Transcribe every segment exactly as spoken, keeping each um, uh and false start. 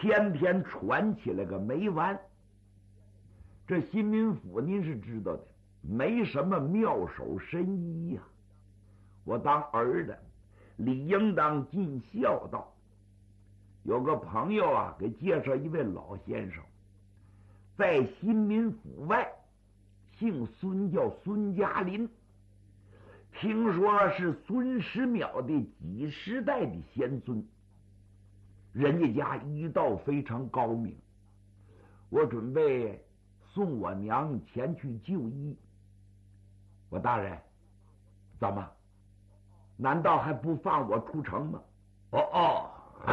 天天传起来个没完。这新民府您是知道的，没什么妙手神医呀、啊。我当儿的理应当尽孝道。有个朋友啊，给介绍一位老先生，在新民府外，姓孙，叫孙家林。听说是孙师庙的几十代的先孙，人家家医道非常高明。我准备送我娘前去就医。我大人，怎么？难道还不放我出城吗？哦哦，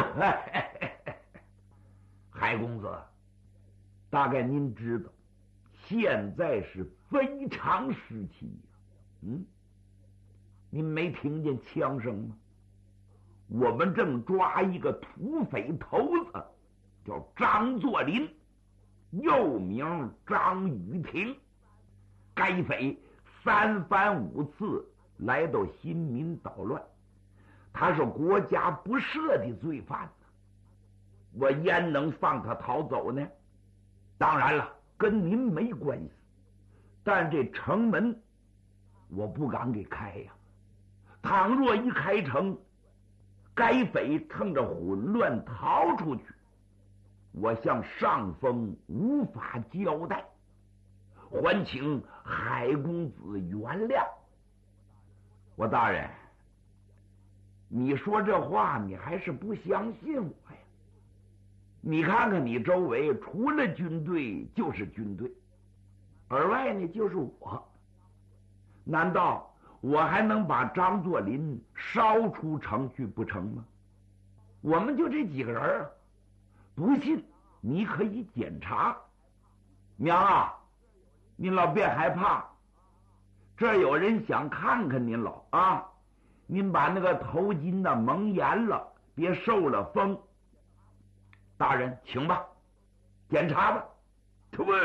海公子，大概您知道，现在是非常时期呀。嗯，您没听见枪声吗？我们正抓一个土匪头子，叫张作霖，又名张雨婷。该匪三番五次来到新民捣乱，他是国家不赦的罪犯呢，我焉能放他逃走呢？当然了，跟您没关系，但这城门我不敢给开呀。倘若一开城，该匪趁着混乱逃出去，我向上峰无法交代，还请海公子原谅。我大人，你说这话你还是不相信我呀？你看看你周围，除了军队就是军队，而外呢就是我。难道我还能把张作霖烧出城去不成吗？我们就这几个人，不信你可以检查。娘啊，您老别害怕，这有人想看看您老啊，您把那个头巾呢蒙严了，别受了风。大人，请吧，检查吧。这不，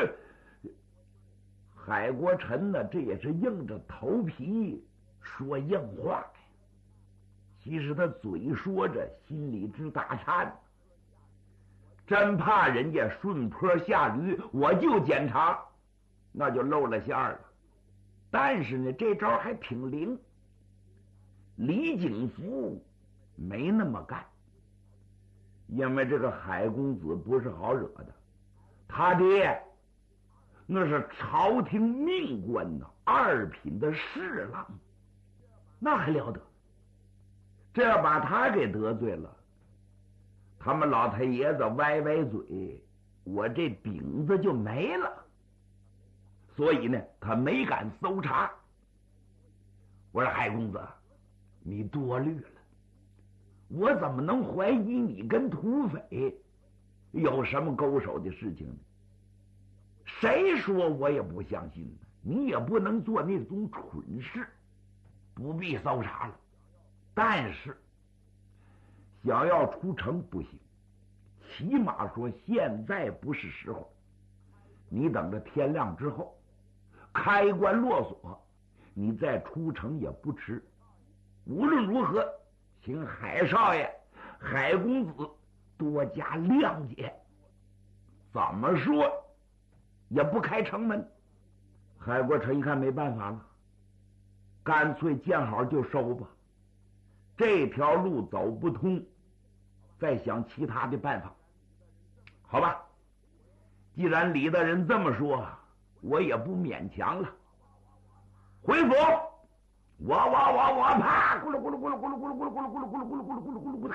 海国臣呢，这也是硬着头皮说硬话呀。其实他嘴说着，心里直打颤，真怕人家顺坡下驴，我就检查，那就露了馅了。但是呢，这招还挺灵。李景福没那么干，因为这个海公子不是好惹的，他爹那是朝廷命官呐，二品的侍郎，那还了得？这要把他给得罪了，他们老太爷子歪歪嘴，我这饼子就没了。所以呢，他没敢搜查。我说海公子，你多虑了，我怎么能怀疑你跟土匪有什么勾手的事情呢？谁说我也不相信呢？你也不能做那种蠢事，不必搜查了。但是想要出城不行，起码说现在不是时候，你等着天亮之后开关落锁，你再出城也不迟。无论如何，请海少爷、海公子多加谅解。怎么说也不开城门。海国臣一看没办法了，干脆见好就收吧。这条路走不通，再想其他的办法。好吧，既然李大人这么说，我也不勉强了。回府，我我我我啪，咕噜咕噜咕噜咕噜咕噜咕噜咕噜咕噜咕噜咕噜咕噜咕噜咕噜咕噜咕噜，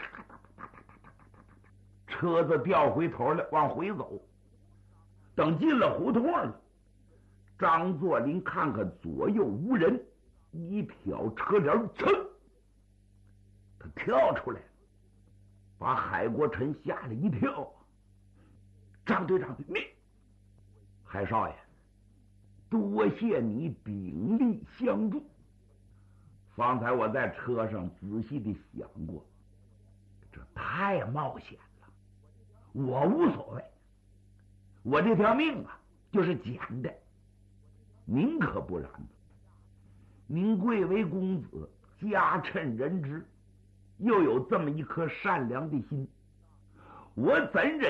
车子掉回头来往回走。等进了胡同了，张作霖看看左右无人，一挑车帘，噌，他跳出来了，把海国臣吓了一跳。张队长，你海少爷，多谢你鼎力相助。方才我在车上仔细的想过，这太冒险了，我无所谓，我这条命啊就是捡的。您可不然呢，您贵为公子，家趁人之，又有这么一颗善良的心，我怎忍